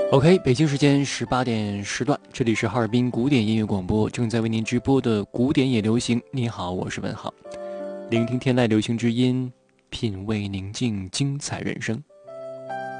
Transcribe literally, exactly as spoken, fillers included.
OK，北京时间十八点时段，这里是哈尔滨古典音乐广播，正在为您直播的古典也流行。你好，我是文浩，聆听天籁流行之音，品味宁静，精彩人生。